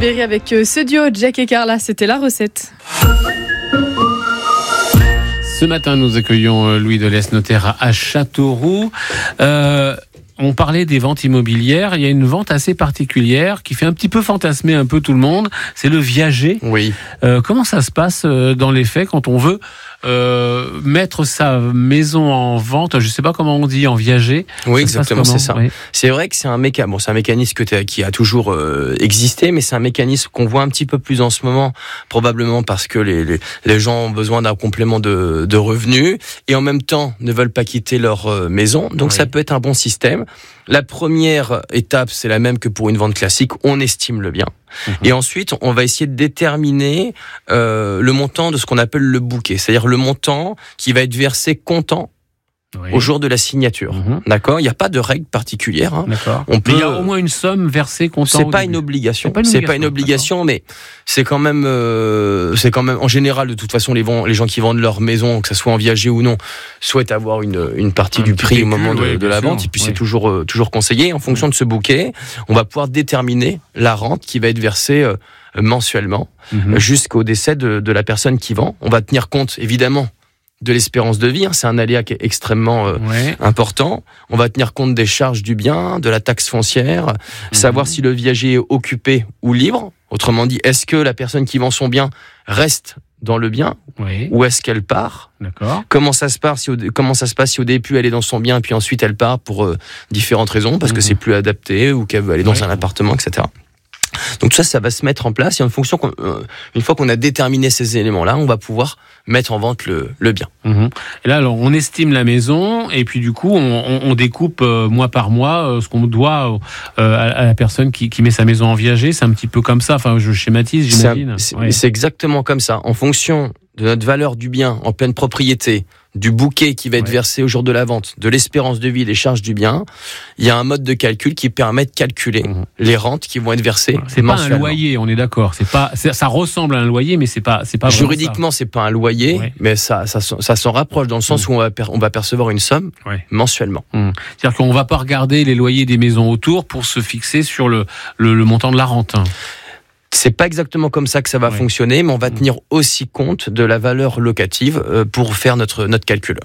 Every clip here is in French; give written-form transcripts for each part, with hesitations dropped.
Berry avec ce duo Jack et Carla, c'était la recette. Ce matin, nous accueillons Louis Delesne, notaire à Châteauroux. On parlait des ventes immobilières. Il y a une vente assez particulière qui fait un petit peu fantasmer un peu tout le monde. C'est le viager. Oui. Comment ça se passe dans les faits quand on veut mettre sa maison en vente? Je ne sais pas comment on dit, en viager. Oui, exactement, c'est ça. Oui. C'est vrai que c'est un mécanisme qui a toujours existé, mais c'est un mécanisme qu'on voit un petit peu plus en ce moment, probablement parce que les gens ont besoin d'un complément de revenus et en même temps ne veulent pas quitter leur maison. Donc ça peut être un bon système. La première étape, c'est la même que pour une vente classique. On estime le bien. Et ensuite, on va essayer de déterminer le montant de ce qu'on appelle le bouquet. C'est-à-dire le montant qui va être versé comptant au jour de la signature. D'accord ? Il n'y a pas de règle particulière. Hein. D'accord. Mais il y a au moins une somme versée comptant. C'est pas une obligation. C'est pas une obligation, mais c'est quand même, en général, de toute façon, les gens qui vendent leur maison, que ça soit en viager ou non, souhaitent avoir une partie du prix au moment de la vente. Et puis c'est toujours conseillé. En fonction de ce bouquet, on va pouvoir déterminer la rente qui va être versée mensuellement jusqu'au décès de la personne qui vend. On va tenir compte, évidemment, de l'espérance de vie, c'est un aléa qui est extrêmement important. On va tenir compte des charges du bien, de la taxe foncière, savoir si le viager est occupé ou libre. Autrement dit, est-ce que la personne qui vend son bien reste dans le bien ou est-ce qu'elle part ? D'accord. Comment ça se passe si au début elle est dans son bien et puis ensuite elle part pour différentes raisons, parce que c'est plus adapté ou qu'elle veut aller dans un appartement, etc. Donc tout ça va se mettre en place et une fois qu'on a déterminé ces éléments-là, on va pouvoir mettre en vente le bien. Et là, alors, on estime la maison et puis du coup, on découpe mois par mois ce qu'on doit à la personne qui met sa maison en viager. C'est un petit peu comme ça. Enfin, je schématise, j'imagine. C'est exactement comme ça. En fonction de notre valeur du bien en pleine propriété, du bouquet qui va être versé au jour de la vente, de l'espérance de vie, des charges du bien, il y a un mode de calcul qui permet de calculer les rentes qui vont être versées. C'est pas un loyer, on est d'accord. Ça ressemble à un loyer, mais c'est pas juridiquement, c'est pas un loyer, mais ça s'en rapproche dans le sens où on va percevoir une somme mensuellement. C'est-à-dire qu'on va pas regarder les loyers des maisons autour pour se fixer sur le montant de la rente. C'est pas exactement comme ça que ça va fonctionner, mais on va tenir aussi compte de la valeur locative pour faire notre calcul.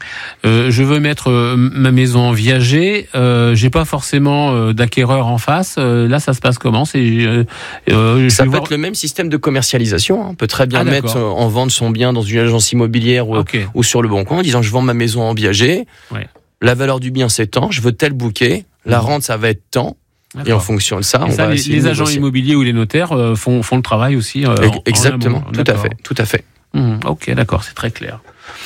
Je veux mettre ma maison en viager, j'ai pas forcément d'acquéreur en face. Là, ça se passe comment ? Ça peut être le même système de commercialisation. On peut très bien mettre en vente son bien dans une agence immobilière ou sur le Bon Coin en disant je vends ma maison en viager. La valeur du bien c'est tant, je veux tel bouquet, la rente ça va être tant. D'accord. Et en fonction de ça, les agents immobiliers ou les notaires font le travail aussi. Exactement, tout à fait. Ok, d'accord, c'est très clair.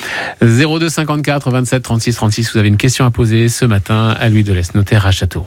02 54 27 36 36, vous avez une question à poser ce matin à Louis Delesne, notaire à Châteauroux.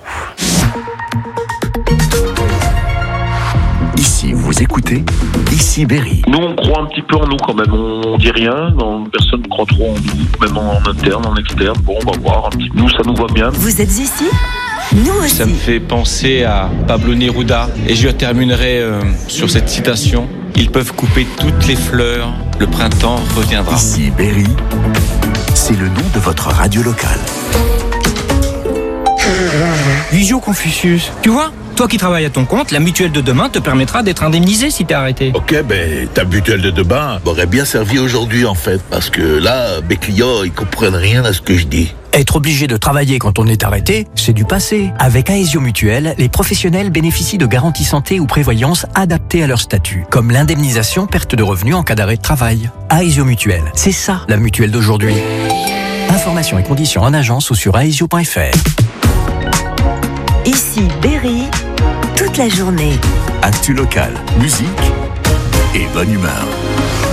Ici, vous écoutez Ici Berry. Nous, on croit un petit peu en nous quand même. On dit rien, personne ne croit trop en nous, même en interne, en externe. Bon, on va voir un petit peu. Nous, ça nous va bien. Vous êtes ici ? Nous aussi. Ça me fait penser à Pablo Neruda et je terminerai sur cette citation. Ils peuvent couper toutes les fleurs, le printemps reviendra. Ici Berry, c'est le nom de votre radio locale. Visio Confucius, tu vois ? Toi qui travailles à ton compte, la mutuelle de demain te permettra d'être indemnisé si t'es arrêté. Ok, ta mutuelle de demain m'aurait bien servi aujourd'hui en fait, parce que là, mes clients, ils comprennent rien à ce que je dis. Être obligé de travailler quand on est arrêté, c'est du passé. Avec Aesio Mutuelle, les professionnels bénéficient de garanties santé ou prévoyance adaptées à leur statut, comme l'indemnisation perte de revenus en cas d'arrêt de travail. Aesio Mutuelle, c'est ça la mutuelle d'aujourd'hui. Informations et conditions en agence ou sur aesio.fr. Ici Berry, toute la journée. Actu locale, musique et bonne humeur.